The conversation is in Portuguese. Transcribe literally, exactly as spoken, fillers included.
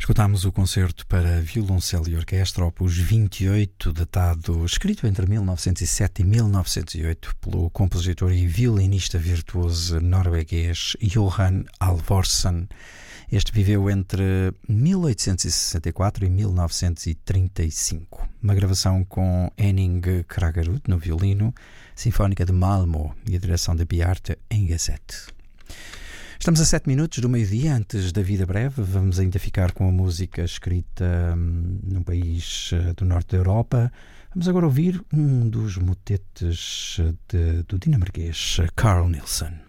Escutámos o concerto para violoncelo e orquestra, opus vinte e oito, datado, escrito entre mil novecentos e sete e mil novecentos e oito pelo compositor e violinista virtuoso norueguês Johan Alvorsen. Este viveu entre mil oitocentos e sessenta e quatro e mil novecentos e trinta e cinco. Uma gravação com Henning Kraggerud no violino, Sinfónica de Malmö e a direção de Bjarte Engeset. Estamos a sete minutos do meio-dia. Antes da vida breve, vamos ainda ficar com a música escrita hum, num país do norte da Europa. Vamos agora ouvir um dos motetes de, do dinamarquês Carl Nielsen.